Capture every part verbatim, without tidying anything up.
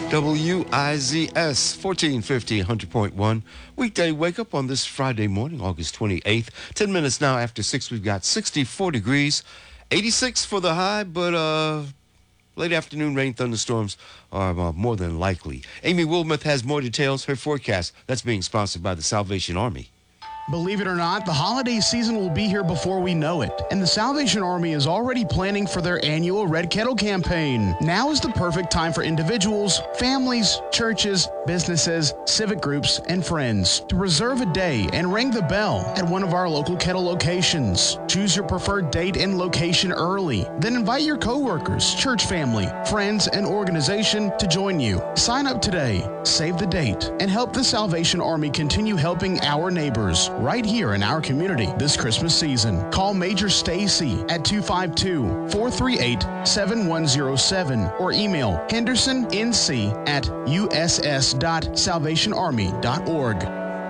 W I Z S, fourteen fifty, one hundred point one. Weekday wake up on this Friday morning, August twenty-eighth. ten minutes now after six, we've got sixty-four degrees, eighty-six for the high, but uh, late afternoon rain thunderstorms are uh, more than likely. Amy Wilmoth has more details. Her forecast, that's being sponsored by the Salvation Army. Believe it or not, the holiday season will be here before we know it, and the Salvation Army is already planning for their annual Red Kettle campaign. Now is the perfect time for individuals, families, churches, businesses, civic groups, and friends to reserve a day and ring the bell at one of our local Kettle locations. Choose your preferred date and location early, then invite your coworkers, church family, friends, and organization to join you. Sign up today, save the date, and help the Salvation Army continue helping our neighbors right here in our community this Christmas season. Call Major Stacy at two five two, four three eight, seven one zero seven or email henderson n c at u s s dot salvation army dot org.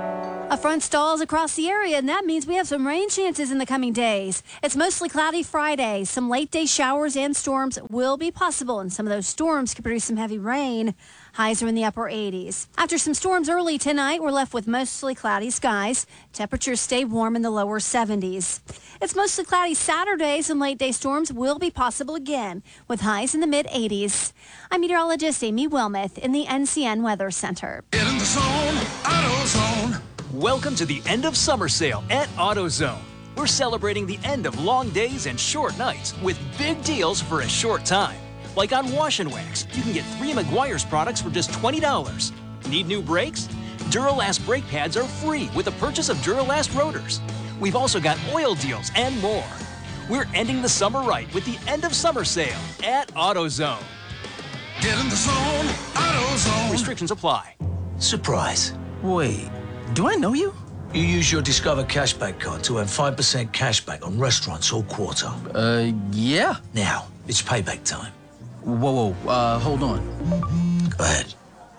A front stalls across the area, and that means we have some rain chances in the coming days. It's mostly cloudy Friday. Some late day showers and storms will be possible, and some of those storms could produce some heavy rain. Highs are in the upper eighties. After some storms early tonight, we're left with mostly cloudy skies. Temperatures stay warm in the lower seventies. It's mostly cloudy Saturday. Some late day storms will be possible again, with highs in the mid eighties. I'm meteorologist Amy Wilmoth in the N C N Weather Center. Get in the zone, AutoZone. Welcome to the end of summer sale at AutoZone. We're celebrating the end of long days and short nights with big deals for a short time. Like on Wash and Wax, you can get three Meguiar's products for just twenty dollars. Need new brakes? Duralast brake pads are free with the purchase of Duralast rotors. We've also got oil deals and more. We're ending the summer right with the end of summer sale at AutoZone. Get in the zone, AutoZone. Restrictions apply. Surprise. Wait, do I know you? You use your Discover Cashback card to earn five percent cashback on restaurants all quarter. Uh, yeah. Now, it's payback time. Whoa, whoa, uh, hold on. Go ahead.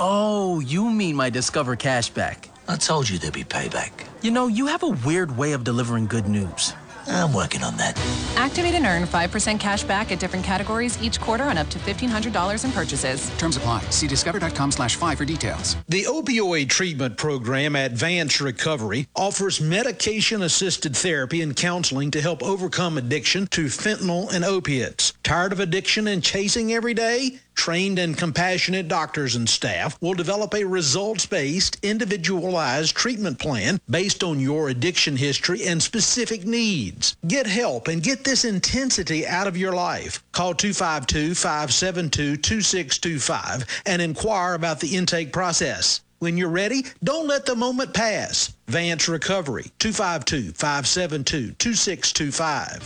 Oh, you mean my Discover Cashback. I told you there'd be payback. You know, you have a weird way of delivering good news. I'm working on that. Activate and earn five percent cash back at different categories each quarter on up to fifteen hundred dollars in purchases. Terms apply. See discover.com slash five for details. The opioid treatment program Advanced Recovery offers medication-assisted therapy and counseling to help overcome addiction to fentanyl and opiates. Tired of addiction and chasing every day? Trained and compassionate doctors and staff will develop a results-based, individualized treatment plan based on your addiction history and specific needs. Get help and get this intensity out of your life. Call two five two, five seven two, two six two five and inquire about the intake process. When you're ready, don't let the moment pass. Vance Recovery, two five two, five seven two, two six two five.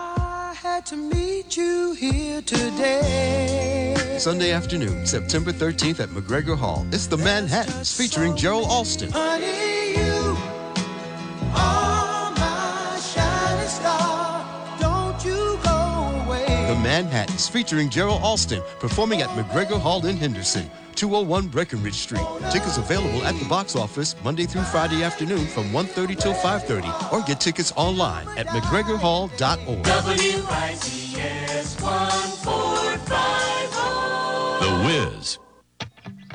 I had to meet you here today. Sunday afternoon, September thirteenth at McGregor Hall. It's the Manhattans featuring Gerald Alston. Honey, you are my shining star. Don't you go away. The Manhattans featuring Gerald Alston performing at McGregor Hall in Henderson, two oh one Breckenridge Street. Tickets available at the box office Monday through Friday afternoon from one thirty till five thirty, or get tickets online at mcgregor hall dot org. W I Z S one four five oh. The Wiz.